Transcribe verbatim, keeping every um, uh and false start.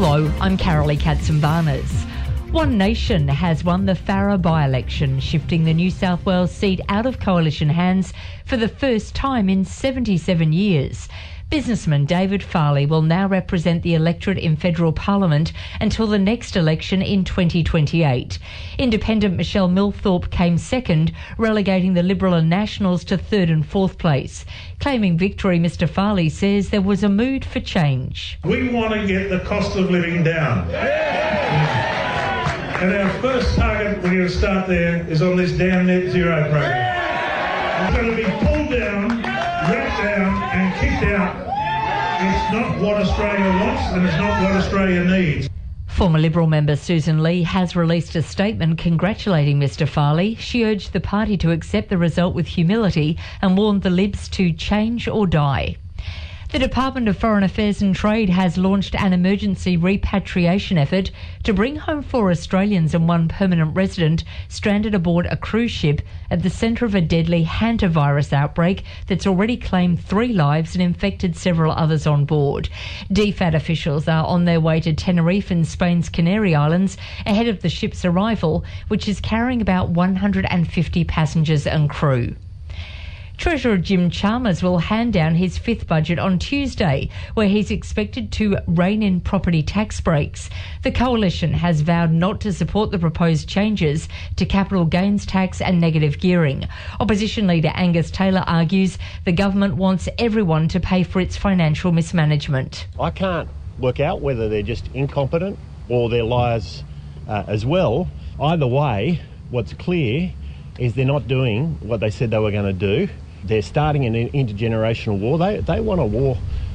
Hello, I'm Carolee Katsimbarnas. One Nation has won the Farrer by-election, shifting the New South Wales seat out of coalition hands for the first time in seventy-seven years. Businessman David Farley will now represent the electorate in federal parliament until the next election in twenty twenty-eight. Independent Michelle Millthorpe came second, relegating the Liberal and Nationals to third and fourth place. Claiming victory, Mr Farley says there was a mood for change. We want to get the cost of living down. And our first target, we're going to start there, is on this damn net zero program. It's going to be pulled down, wrapped down and kicked out. It's not what Australia wants and it's not what Australia needs. Former Liberal member Susan Lee has released a statement congratulating Mr Farley. She urged the party to accept the result with humility and warned the Libs to change or die. The Department of Foreign Affairs and Trade has launched an emergency repatriation effort to bring home four Australians and one permanent resident stranded aboard a cruise ship at the centre of a deadly hantavirus outbreak that's already claimed three lives and infected several others on board. D F A T officials are on their way to Tenerife and Spain's Canary Islands ahead of the ship's arrival, which is carrying about one hundred fifty passengers and crew. Treasurer Jim Chalmers will hand down his fifth budget on Tuesday, where he's expected to rein in property tax breaks. The Coalition has vowed not to support the proposed changes to capital gains tax and negative gearing. Opposition leader Angus Taylor argues the government wants everyone to pay for its financial mismanagement. I can't work out whether they're just incompetent or they're liars uh, as well. Either way, what's clear is they're not doing what they said they were going to do. They're starting an intergenerational war. They they want a war